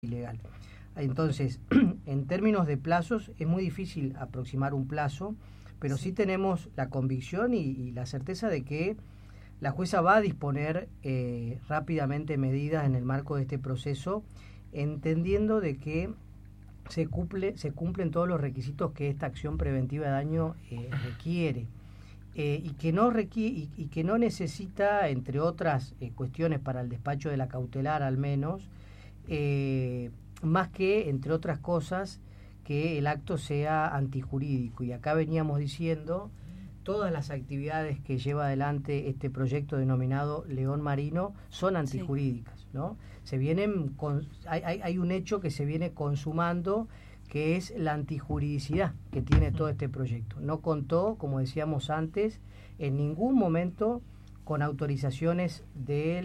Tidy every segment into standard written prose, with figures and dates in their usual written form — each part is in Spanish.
ilegal. Entonces, en términos de plazos, es muy difícil aproximar un plazo, pero sí tenemos la convicción y la certeza de que la jueza va a disponer rápidamente medidas en el marco de este proceso, entendiendo de que se cumplen todos los requisitos que esta acción preventiva de daño requiere. Y que no necesita, entre otras cuestiones para el despacho de la cautelar al menos, más que, entre otras cosas, que el acto sea antijurídico. Y acá veníamos diciendo, todas las actividades que lleva adelante este proyecto denominado León Marino son antijurídicas, ¿no? Hay un hecho que se viene consumando, que es la antijuridicidad que tiene todo este proyecto. No contó, como decíamos antes, en ningún momento con autorizaciones de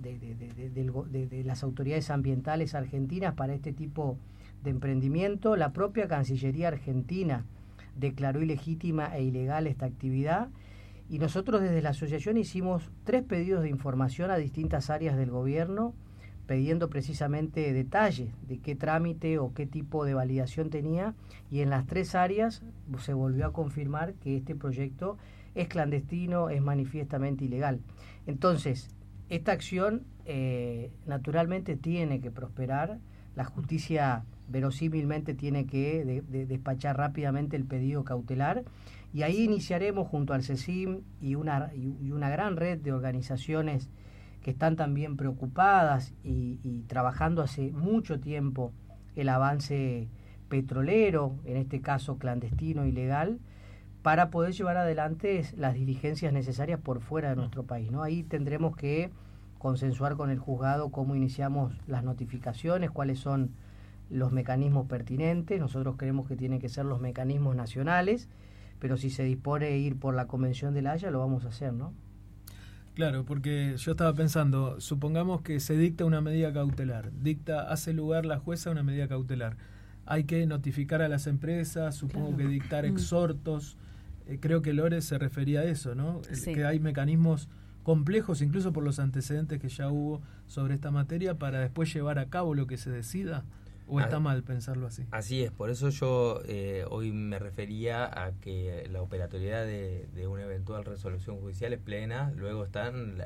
las autoridades ambientales argentinas para este tipo de emprendimiento. La propia Cancillería Argentina declaró ilegítima e ilegal esta actividad, y nosotros desde la asociación hicimos 3 pedidos de información a distintas áreas del gobierno, pidiendo precisamente detalles de qué trámite o qué tipo de validación tenía, y en las 3 áreas se volvió a confirmar que este proyecto es clandestino, es manifiestamente ilegal. Entonces, esta acción naturalmente tiene que prosperar, la justicia verosímilmente tiene que despachar rápidamente el pedido cautelar, y ahí iniciaremos junto al CECIM y una gran red de organizaciones que están también preocupadas y trabajando hace mucho tiempo el avance petrolero, en este caso clandestino, ilegal, para poder llevar adelante las diligencias necesarias por fuera de nuestro país, ¿no? Ahí tendremos que consensuar con el juzgado cómo iniciamos las notificaciones, cuáles son los mecanismos pertinentes. Nosotros creemos que tienen que ser los mecanismos nacionales, pero si se dispone a ir por la Convención de La Haya, lo vamos a hacer, ¿no? Claro, porque yo estaba pensando, supongamos que se dicta una medida cautelar, hace lugar la jueza una medida cautelar. Hay que notificar a las empresas, supongo que dictar exhortos. Creo que Lore se refería a eso, ¿no? Sí. Que hay mecanismos complejos, incluso por los antecedentes que ya hubo sobre esta materia, para después llevar a cabo lo que se decida. ¿O está mal pensarlo así? Así es, por eso yo hoy me refería a que la operatoriedad de una eventual resolución judicial es plena, luego están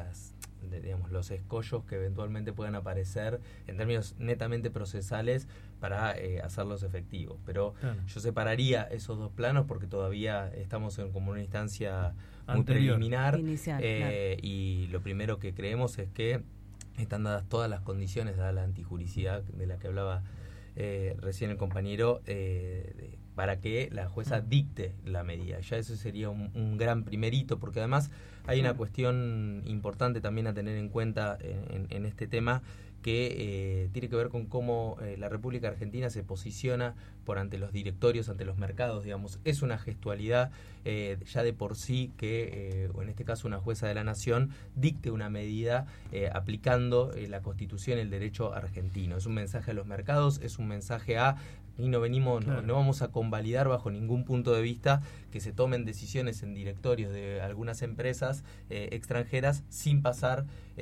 los escollos que eventualmente puedan aparecer en términos netamente procesales para hacerlos efectivos. Pero claro, yo separaría esos 2 planos porque todavía estamos en como una instancia muy preliminar. Inicial, claro. Y lo primero que creemos es que están dadas todas las condiciones, dada la antijuricidad de la que hablaba recién el compañero, para que la jueza dicte la medida. Ya eso sería un gran primer hito, porque además hay una cuestión importante también a tener en cuenta en este tema, que tiene que ver con cómo la República Argentina se posiciona por ante los directorios, ante los mercados, digamos. Es una gestualidad ya de por sí que, o en este caso una jueza de la Nación, dicte una medida aplicando la Constitución y el derecho argentino. Es un mensaje a los mercados, es un mensaje y no vamos a convalidar bajo ningún punto de vista que se tomen decisiones en directorios de algunas empresas extranjeras sin pasar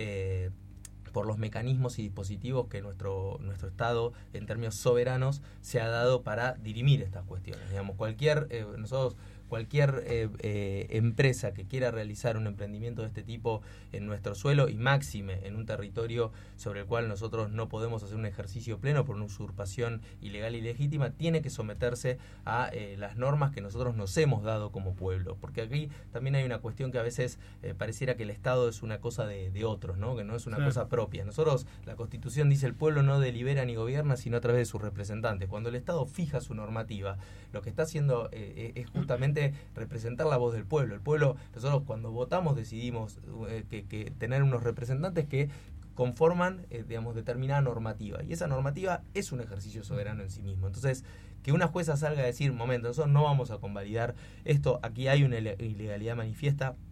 por los mecanismos y dispositivos que nuestro Estado, en términos soberanos, se ha dado para dirimir estas cuestiones. Digamos, cualquier empresa que quiera realizar un emprendimiento de este tipo en nuestro suelo, y máxime en un territorio sobre el cual nosotros no podemos hacer un ejercicio pleno por una usurpación ilegal y legítima, tiene que someterse a las normas que nosotros nos hemos dado como pueblo. Porque aquí también hay una cuestión que a veces pareciera que el Estado es una cosa de otros, ¿no? Que no es una cosa propia. Nosotros, la Constitución dice, el pueblo no delibera ni gobierna sino a través de sus representantes. Cuando el Estado fija su normativa, lo que está haciendo es justamente representar la voz del pueblo. El pueblo, nosotros cuando votamos decidimos que tener unos representantes que conforman, determinada normativa, y esa normativa es un ejercicio soberano en sí mismo. Entonces, que una jueza salga a decir, momento, nosotros no vamos a convalidar esto, aquí hay una ilegalidad manifiesta,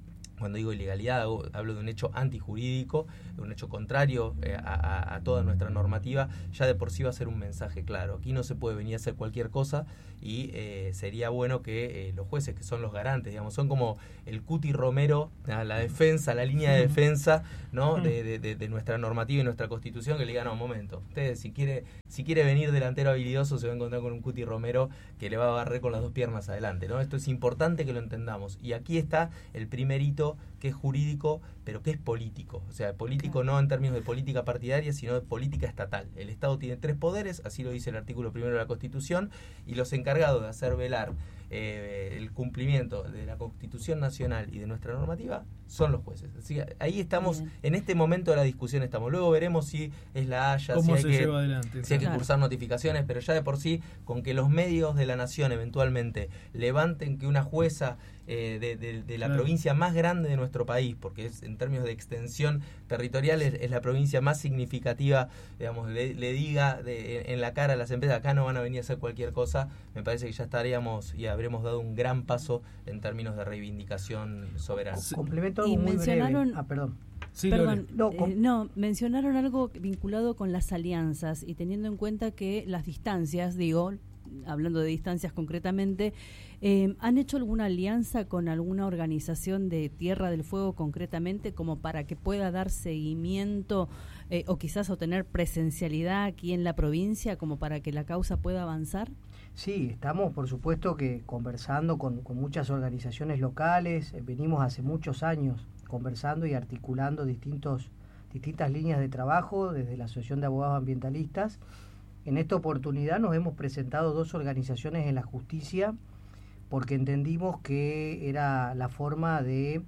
Cuando digo ilegalidad, hablo de un hecho antijurídico, de un hecho contrario a toda nuestra normativa. Ya de por sí va a ser un mensaje claro. Aquí no se puede venir a hacer cualquier cosa y sería bueno que los jueces, que son los garantes, digamos, son como el Cuti Romero, la defensa, la línea de defensa, ¿no? de nuestra normativa y nuestra Constitución, que le digan, no, un momento, ustedes si quiere venir delantero habilidoso se va a encontrar con un Cuti Romero que le va a barrer con las dos piernas adelante, ¿no? Esto es importante que lo entendamos. Y aquí está el primer hito, que es jurídico, pero que es político. O sea, político claro. No en términos de política partidaria, sino de política estatal. El Estado tiene 3 poderes, así lo dice el artículo 1 de la Constitución, y los encargados de hacer velar el cumplimiento de la Constitución Nacional y de nuestra normativa son los jueces. Así que ahí estamos, bien. En este momento de la discusión estamos. Luego veremos si es la Haya, si hay que cursar notificaciones, pero ya de por sí, con que los medios de la nación eventualmente levanten que una jueza de la provincia más grande de nuestro país, porque es en términos de extensión territorial es la provincia más significativa, digamos, le diga en la cara a las empresas, acá no van a venir a hacer cualquier cosa, me parece que ya estaríamos y habremos dado un gran paso en términos de reivindicación soberana. Complemento algo muy breve. Perdón. Sí, perdón, mencionaron algo vinculado con las alianzas y teniendo en cuenta que las distancias, hablando de distancias concretamente, ¿han hecho alguna alianza con alguna organización de Tierra del Fuego concretamente como para que pueda dar seguimiento o quizás obtener presencialidad aquí en la provincia como para que la causa pueda avanzar? Sí, estamos por supuesto que conversando con muchas organizaciones locales, venimos hace muchos años conversando y articulando distintas líneas de trabajo desde la Asociación de Abogados Ambientalistas. En esta oportunidad nos hemos presentado 2 organizaciones en la justicia porque entendimos que era la forma de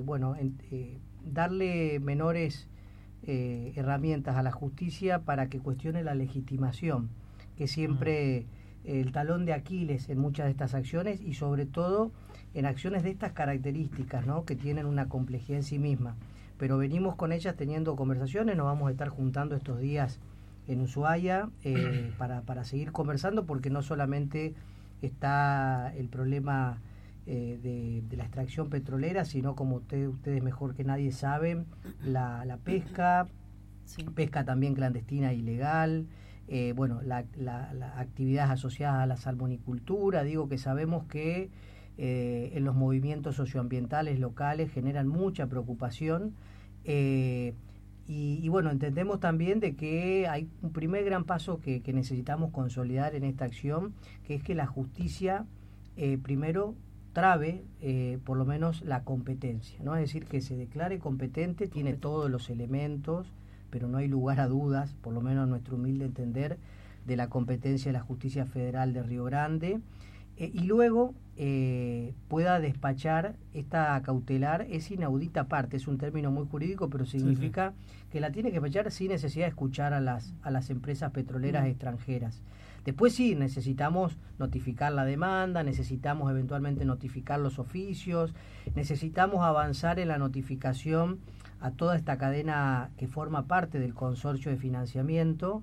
darle menores herramientas a la justicia para que cuestione la legitimación, que siempre el talón de Aquiles en muchas de estas acciones y sobre todo en acciones de estas características, ¿no? Que tienen una complejidad en sí misma. Pero venimos con ellas teniendo conversaciones, nos vamos a estar juntando estos días en Ushuaia para seguir conversando, porque no solamente está el problema de la extracción petrolera, sino como ustedes mejor que nadie saben, la pesca, pesca también clandestina e ilegal, las actividades asociadas a la salmonicultura. Digo que sabemos que en los movimientos socioambientales locales generan mucha preocupación. Y entendemos también de que hay un primer gran paso que necesitamos consolidar en esta acción, que es que la justicia primero trabe por lo menos la competencia, ¿no? Es decir, que se declare competente, tiene todos los elementos, pero no hay lugar a dudas, por lo menos a nuestro humilde entender, de la competencia de la Justicia Federal de Río Grande, y luego pueda despachar esta cautelar. Es inaudita parte, es un término muy jurídico, pero significa que la tiene que despachar sin necesidad de escuchar a las empresas petroleras extranjeras. Después sí, necesitamos notificar la demanda, necesitamos eventualmente notificar los oficios, necesitamos avanzar en la notificación a toda esta cadena que forma parte del consorcio de financiamiento,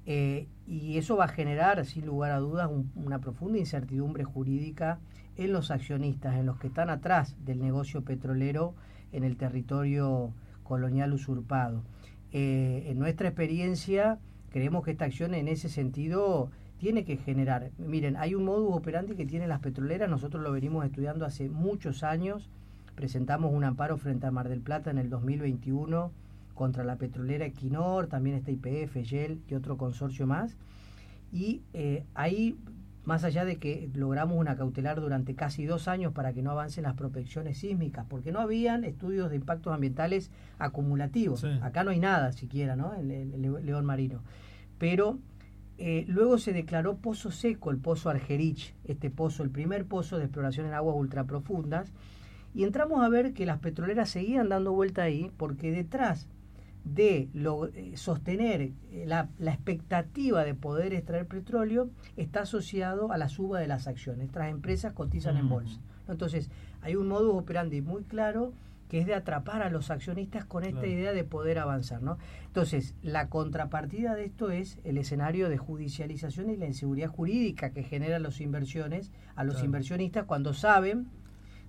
y eso va a generar, sin lugar a dudas, una profunda incertidumbre jurídica en los accionistas, en los que están atrás del negocio petrolero en el territorio colonial usurpado. En nuestra experiencia, creemos que esta acción en ese sentido tiene que generar. Miren, hay un modus operandi que tienen las petroleras, nosotros lo venimos estudiando hace muchos años, presentamos un amparo frente a Mar del Plata en el 2021 contra la petrolera Equinor, también está YPF, Shell y otro consorcio más, y ahí, más allá de que logramos una cautelar durante casi 2 años para que no avancen las prospecciones sísmicas, porque no habían estudios de impactos ambientales acumulativos, acá no hay nada siquiera, ¿no? En León Marino, pero luego se declaró pozo seco el pozo Argerich, este pozo, el primer pozo de exploración en aguas ultraprofundas, y entramos a ver que las petroleras seguían dando vuelta ahí, porque detrás de sostener la expectativa de poder extraer petróleo está asociado a la suba de las acciones. Estas empresas cotizan en bolsa. Entonces, hay un modus operandi muy claro que es de atrapar a los accionistas con esta idea de poder avanzar, ¿no? Entonces, la contrapartida de esto es el escenario de judicialización y la inseguridad jurídica que generan los inversionistas cuando saben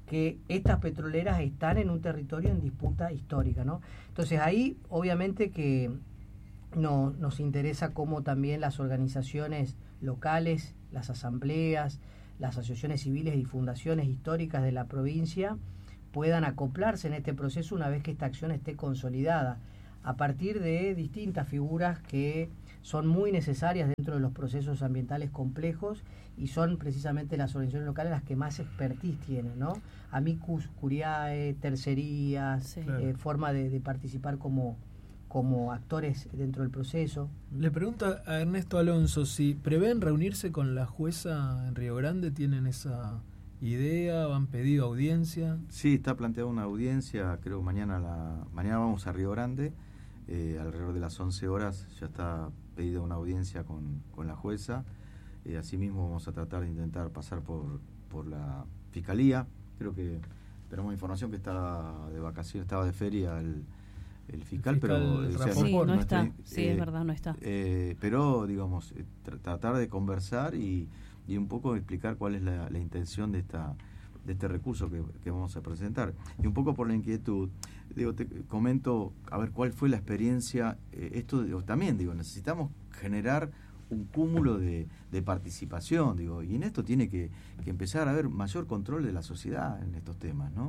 que estas petroleras están en un territorio en disputa histórica, ¿no? Entonces ahí obviamente que nos interesa cómo también las organizaciones locales, las asambleas, las asociaciones civiles y fundaciones históricas de la provincia puedan acoplarse en este proceso una vez que esta acción esté consolidada, a partir de distintas figuras que son muy necesarias dentro de los procesos ambientales complejos y son precisamente las organizaciones locales las que más expertise tienen, ¿no? Amicus curiae, tercerías, sí. Forma de participar como actores dentro del proceso. Le pregunto a Ernesto Alonso si prevén reunirse con la jueza en Río Grande. ¿Tienen esa idea? ¿Han pedido audiencia? Sí, está planteada una audiencia. Creo que mañana vamos a Río Grande. Alrededor de las 11 horas ya está pedida una audiencia con la jueza. Asimismo vamos a tratar de intentar pasar por la fiscalía. Creo que tenemos información que está de vacaciones, estaba de feria el fiscal, pero sí, no está. Sí, es verdad, no está. Pero, digamos, tratar de conversar y un poco explicar cuál es la intención de este recurso que vamos a presentar. Y un poco por la inquietud, te comento, a ver, cuál fue la experiencia. También, necesitamos generar un cúmulo de participación, y en esto tiene que empezar a haber mayor control de la sociedad en estos temas, ¿no?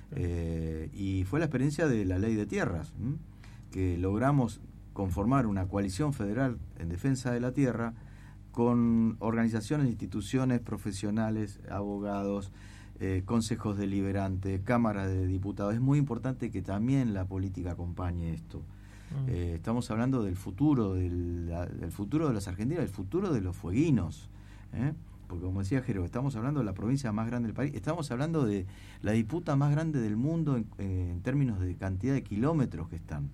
Y fue la experiencia de la ley de tierras, que logramos conformar una coalición federal en defensa de la tierra con organizaciones, instituciones, profesionales, abogados, consejos deliberantes, cámaras de diputados. Es muy importante que también la política acompañe esto. Estamos hablando del futuro, del futuro de los argentinos, del futuro de los fueguinos, porque como decía Jero, estamos hablando de la provincia más grande del país, estamos hablando de la disputa más grande del mundo en términos de cantidad de kilómetros que están.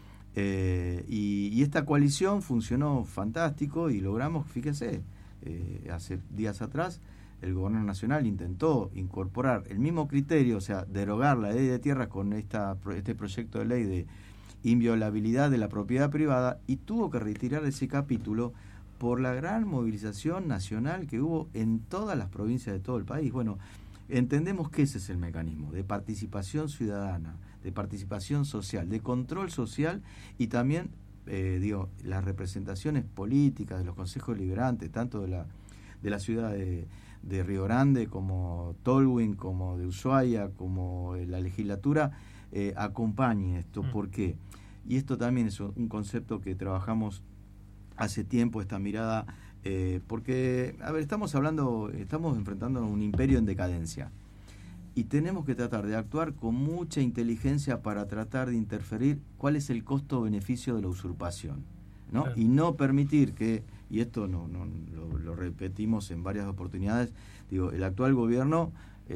Y esta coalición funcionó fantástico y logramos, fíjese, hace días atrás el gobernador nacional intentó incorporar el mismo criterio, o sea, derogar la ley de tierras con este proyecto de ley de inviolabilidad de la propiedad privada, y tuvo que retirar ese capítulo por la gran movilización nacional que hubo en todas las provincias de todo el país. Bueno, entendemos que ese es el mecanismo de participación ciudadana, de participación social, de control social, y también, las representaciones políticas de los consejos deliberantes, tanto de la ciudad de Río Grande, como Tolwyn, como de Ushuaia, como la legislatura, acompañe esto. ¿Por qué? Y esto también es un concepto que trabajamos hace tiempo, esta mirada, porque, a ver, estamos enfrentando un imperio en decadencia, y tenemos que tratar de actuar con mucha inteligencia para tratar de interferir cuál es el costo-beneficio de la usurpación, ¿no? Claro. Y no permitir que, y esto lo repetimos en varias oportunidades, el actual gobierno,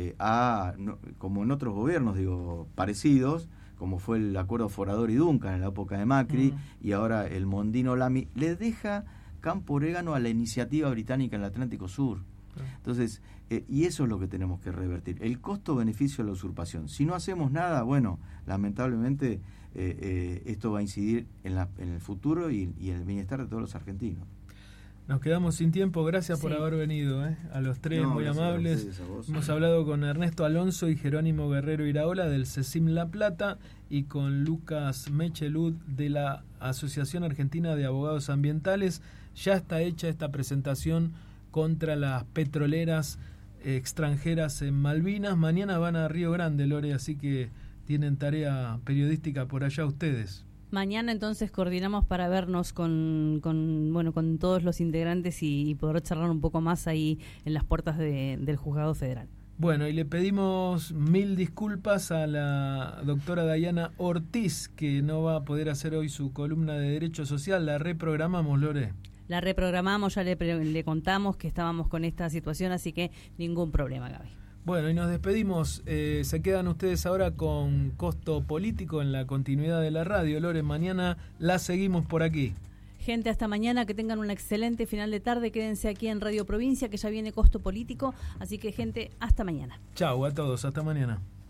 como en otros gobiernos, parecidos, como fue el acuerdo Forador y Duncan en la época de Macri, y ahora el Mondino Lamy, le deja campo orégano a la iniciativa británica en el Atlántico Sur. Entonces, y eso es lo que tenemos que revertir, el costo-beneficio de la usurpación. Si no hacemos nada, bueno, lamentablemente esto va a incidir en el futuro y en el bienestar de todos los argentinos. Nos quedamos sin tiempo, gracias por haber venido, a los tres, muy amables. Hemos hablado con Ernesto Alonso y Jerónimo Guerrero Iraola del CECIM La Plata, y con Lucas Mechelud de la Asociación Argentina de Abogados Ambientales. Ya está hecha esta presentación contra las petroleras extranjeras en Malvinas. Mañana van a Río Grande, Lore, así que tienen tarea periodística por allá ustedes. Mañana entonces coordinamos para vernos con todos los integrantes y poder charlar un poco más ahí en las puertas del Juzgado Federal. Bueno, y le pedimos 1000 disculpas a la doctora Dayana Ortiz, que no va a poder hacer hoy su columna de Derecho Social. La reprogramamos, Lore. La reprogramamos, ya le contamos que estábamos con esta situación, así que ningún problema, Gaby. Bueno, y nos despedimos. Se quedan ustedes ahora con Costo Político en la continuidad de la radio. Lore, mañana la seguimos por aquí. Gente, hasta mañana, que tengan un excelente final de tarde. Quédense aquí en Radio Provincia, que ya viene Costo Político. Así que, gente, hasta mañana. Chau a todos, hasta mañana.